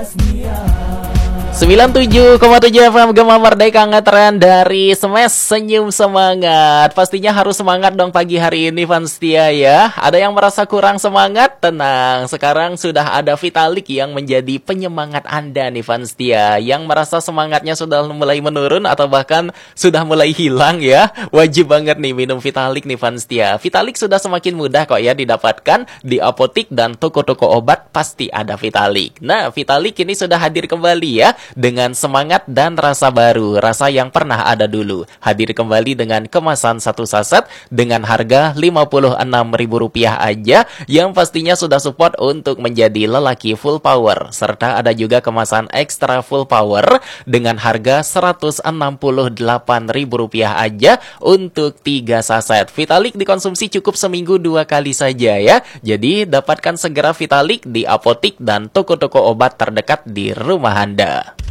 97,7 FM Gema Merdeka ngetren dari Smash Senyum Semangat. Pastinya harus semangat dong pagi hari ini fans setia ya. Ada yang merasa kurang semangat? Tenang, sekarang sudah ada Vitalik yang menjadi penyemangat Anda nih fans setia. Yang merasa semangatnya sudah mulai menurun atau bahkan sudah mulai hilang ya, wajib banget nih minum Vitalik nih fans setia. Vitalik sudah semakin mudah kok ya didapatkan di apotik dan toko-toko obat, pasti ada Vitalik. Nah, Vitalik ini sudah hadir kembali ya, dengan semangat dan rasa baru, rasa yang pernah ada dulu. Hadir kembali dengan kemasan satu saset dengan harga Rp56.000 aja, yang pastinya sudah support untuk menjadi lelaki full power. Serta ada juga kemasan ekstra full power dengan harga Rp168.000 aja untuk 3 saset. Vitalik dikonsumsi cukup seminggu 2 kali saja ya. Jadi dapatkan segera Vitalik di apotik dan toko-toko obat terdekat di rumah Anda.